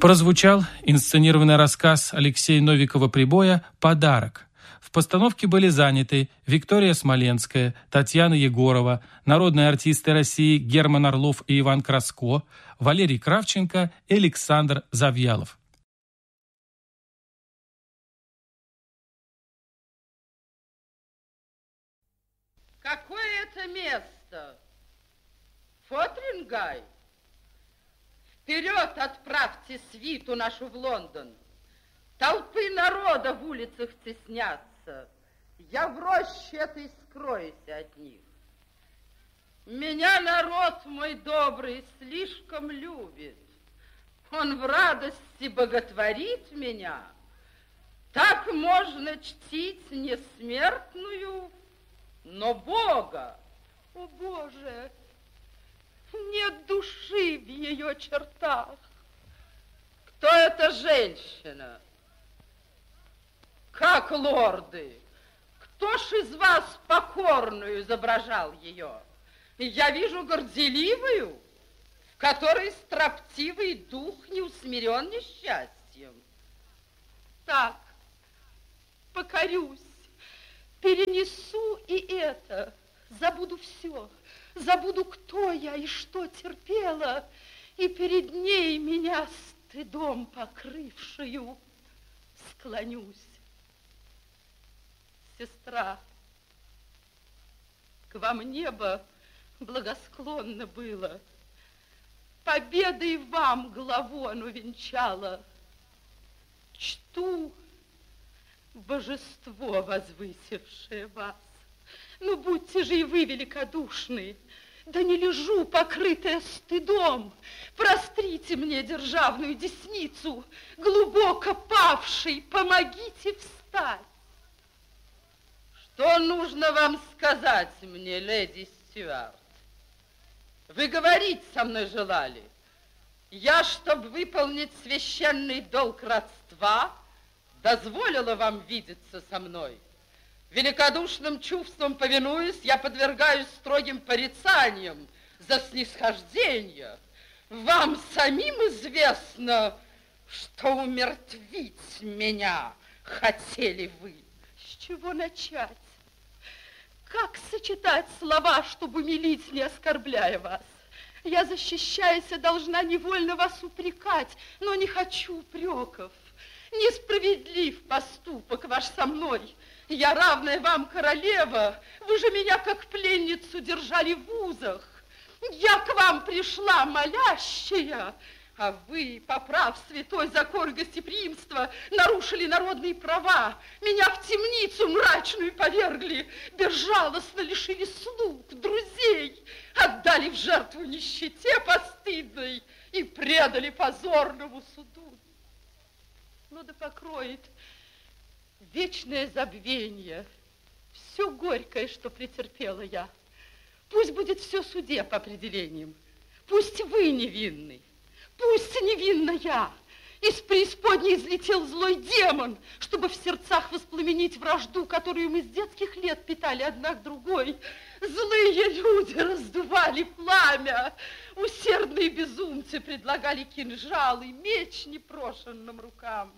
Прозвучал инсценированный рассказ Алексея Новикова-Прибоя «Подарок». В постановке были заняты Виктория Смоленская, Татьяна Егорова, народные артисты России Герман Орлов и Иван Краско, Валерий Кравченко и Александр Завьялов. Какое это место? Фотрингай? Вперед отправьте свиту нашу в Лондон. Толпы народа в улицах теснятся. Я в роще этой скроюсь от них. Меня народ мой добрый слишком любит. Он в радости боготворит меня. Так можно чтить не смертную, но Бога. О, Боже! Нет души в ее чертах. Кто эта женщина? Как лорды? Кто ж из вас покорную изображал ее? Я вижу горделивую, в которой строптивый дух не усмирен несчастьем. Так, покорюсь, перенесу и это, забуду все. Забуду, кто я и что терпела, и перед ней меня стыдом покрывшую склонюсь. Сестра, к вам небо благосклонно было, победой вам главу оно венчало. Чту божество, возвысившее вас. Ну, будьте же и вы великодушны. Да не лежу, покрытая стыдом. Прострите мне державную десницу, глубоко павшей, помогите встать. Что нужно вам сказать мне, леди Стюарт? Вы говорить со мной желали. Я, чтобы выполнить священный долг родства, дозволила вам видеться со мной. Великодушным чувством повинуясь, я подвергаюсь строгим порицаниям за снисхождение. Вам самим известно, что умертвить меня хотели вы. С чего начать? Как сочетать слова, чтобы умилить, не оскорбляя вас? Я, защищаясь, должна невольно вас упрекать, но не хочу упреков. Несправедлив поступок ваш со мной. Я равная вам королева, вы же меня как пленницу держали в узах. Я к вам пришла молящая, а вы, поправ святой закон гостеприимства, нарушили народные права, меня в темницу мрачную повергли, безжалостно лишили слуг, друзей, отдали в жертву нищете постыдной и предали позорному суду. Ну да покроет вечное забвение, все горькое, что претерпела я. Пусть будет все суде по определениям. Пусть вы невинны, пусть невинна я. Из преисподней излетел злой демон, чтобы в сердцах воспламенить вражду, которую мы с детских лет питали одна к другой. Злые люди раздували пламя, усердные безумцы предлагали кинжалы, меч непрошенным рукам.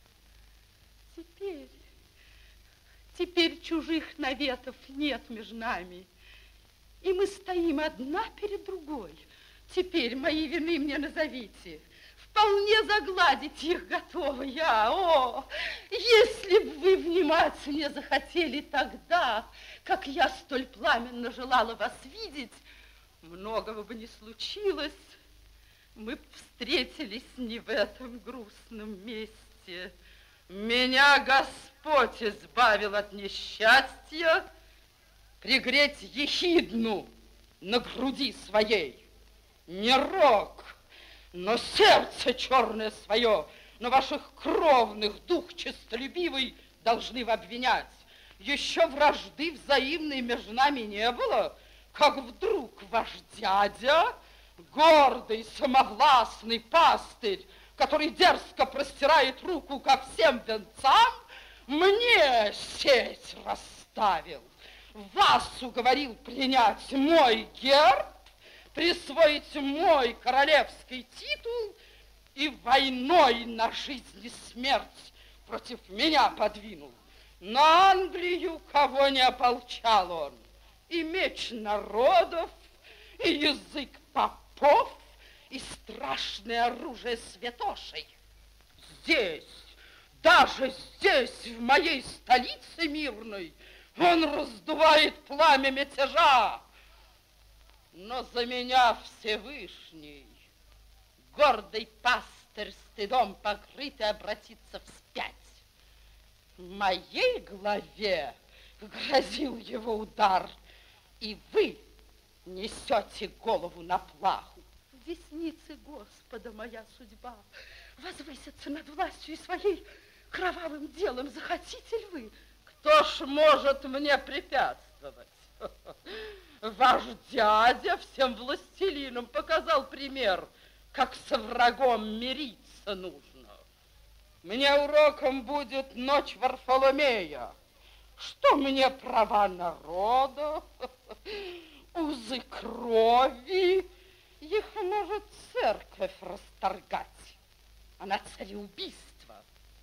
Теперь чужих наветов нет между нами, и мы стоим одна перед другой. Теперь мои вины мне назовите. Вполне загладить их готова я. О, если бы вы внимать мне захотели тогда, как я столь пламенно желала вас видеть, многого бы не случилось. Мы б встретились не в этом грустном месте. Меня Господь избавил от несчастья пригреть ехидну на груди своей. Не рог, но сердце черное свое, на ваших кровных дух честолюбивый должны вы обвинять. Еще вражды взаимной между нами не было, как вдруг ваш дядя, гордый, самовластный пастырь, который дерзко простирает руку ко всем венцам, мне сеть расставил. Вас уговорил принять мой герб, присвоить мой королевский титул и войной на жизнь и смерть против меня подвинул. На Англию кого не ополчал он, и меч народов, и язык попов, и страшное оружие святошей. Здесь, даже здесь, в моей столице мирной, он раздувает пламя мятежа. Но за меня Всевышний, гордый пастырь, стыдом покрытый, обратится вспять. В моей главе грозил его удар, и вы несете голову на плаху. В деснице Господа моя судьба. Возвыситься над властью и своей кровавым делом захотите ли вы? Кто ж может мне препятствовать? Ваш дядя всем властелинам показал пример, как со врагом мириться нужно. Мне уроком будет ночь Варфоломея. Что мне права народа, узы крови, их может церковь расторгать. А на цареубийство,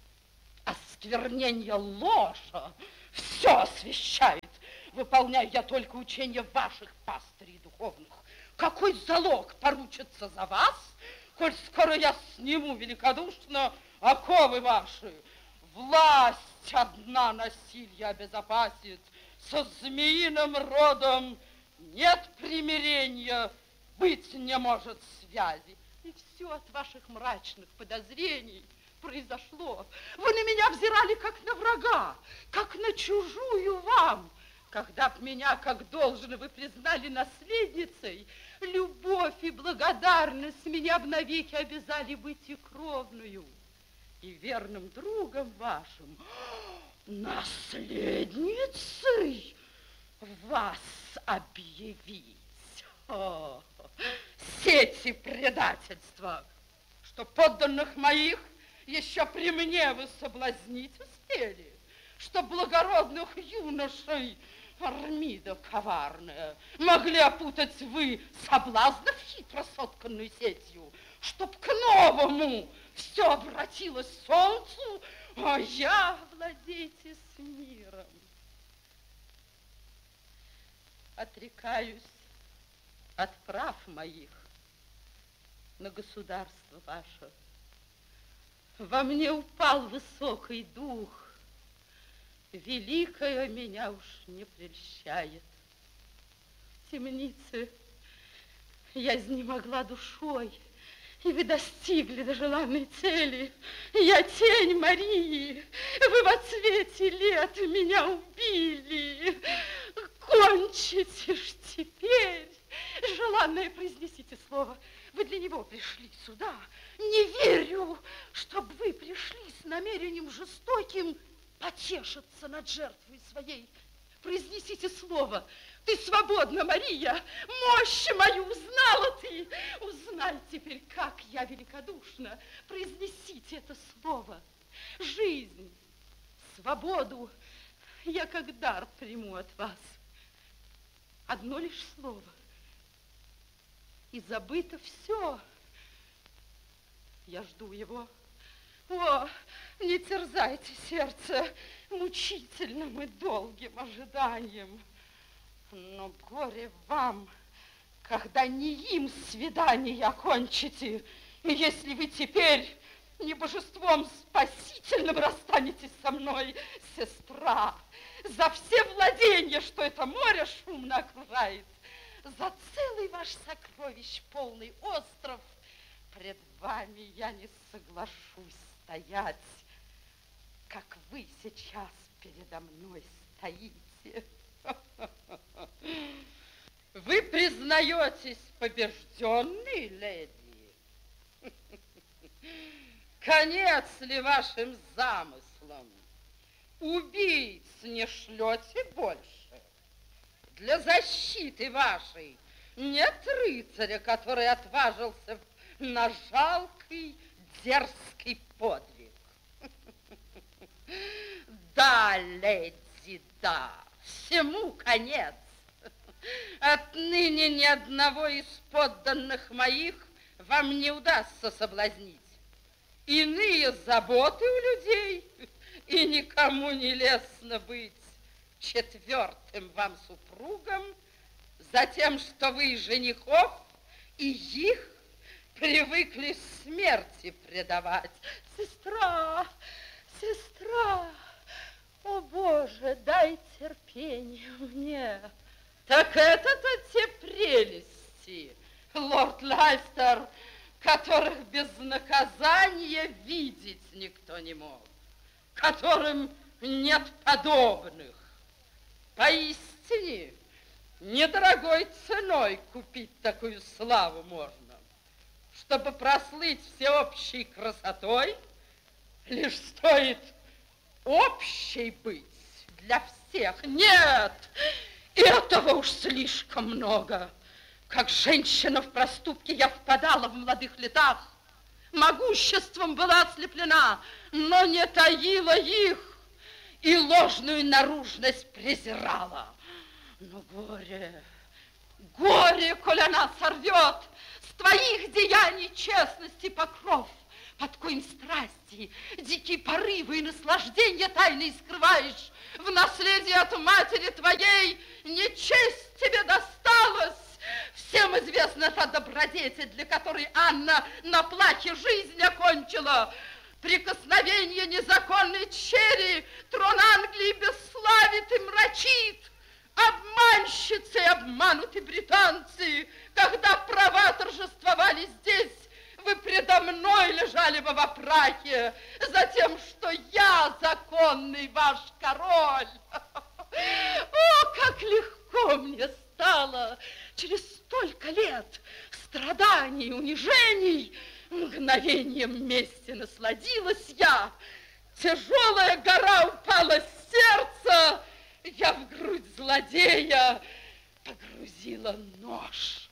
осквернение ложа все освящает. Выполняю я только учения ваших пастырей духовных. Какой залог поручится за вас, коль скоро я сниму великодушно оковы ваши? Власть одна насилие обезопасит, со змеиным родом нет примирения, быть не может связи. И все от ваших мрачных подозрений произошло. Вы на меня взирали, как на врага, как на чужую вам. Когда б меня, как должно, вы признали наследницей, любовь и благодарность меня б навеки обязали быть и кровную, и верным другом вашим, наследницей вас объявить. О, сети предательства, что подданных моих еще при мне вы соблазнить успели, что благородных юношей Армида коварная могли опутать вы соблазнов хитро сотканной сетью, чтоб к новому все обратилось солнцу, а я владейте с миром. Отрекаюсь от прав моих на государство ваше. Во мне упал высокий дух, великое меня уж не прельщает. В темнице я изнемогла душой, и вы достигли до желанной цели. Я тень Марии, вы во цвете лет меня убили. Кончите ж теперь. Желанное, произнесите слово. Вы для него пришли сюда. Не верю, чтоб вы пришли с намерением жестоким потешиться над жертвой своей. Произнесите слово. Ты свободна, Мария. Мощь мою узнала ты. Узнай теперь, как я великодушна. Произнесите это слово. Жизнь, свободу я как дар приму от вас. Одно лишь слово. И забыто все. Я жду его. О, не терзайте сердце мучительным и долгим ожиданием. Но горе вам, когда не им свидание окончите, и если вы теперь не божеством спасительным расстанетесь со мной, сестра, за все владения, что это море шумно окружает, за целый ваш сокровищ полный остров, пред вами я не соглашусь стоять, как вы сейчас передо мной стоите. Вы признаетесь побежденной, леди? Конец ли вашим замыслам? Убийц не шлете больше? Для защиты вашей нет рыцаря, который отважился на жалкий, дерзкий подвиг. Да, леди, да, всему конец. Отныне ни одного из подданных моих вам не удастся соблазнить. иные заботы у людей, и никому не лестно быть четвертым вам супругом, за тем, что вы женихов и их привыкли смерти предавать. Сестра, сестра, о Боже, дай терпение мне. Так это-то те прелести, лорд Лайстер, которых без наказания видеть никто не мог, которым нет подобных. Поистине, недорогой ценой купить такую славу можно. Чтобы прослыть всеобщей красотой, лишь стоит общей быть для всех. Нет, этого уж слишком много. Как женщина в проступке я впадала в молодых летах. Могуществом была ослеплена, но не таила их и ложную наружность презирала. Но горе, горе, коль она сорвет с твоих деяний честности покров, под коим страсти, дикие порывы и наслаждения тайные скрываешь. В наследие от матери твоей нечесть тебе досталась. Всем известна та добродетель, для которой Анна на плахе жизнь окончила. Прикосновение незаконной чери трон Англии бесславит и мрачит. Обманщицы и обмануты британцы, когда права торжествовали здесь, вы предо мной лежали бы во прахе за тем, что я законный ваш король. О, как легко мне стало через столько лет страданий, унижений. Мгновением мести насладилась я. Тяжелая гора упала с сердца. Я в грудь злодея погрузила нож.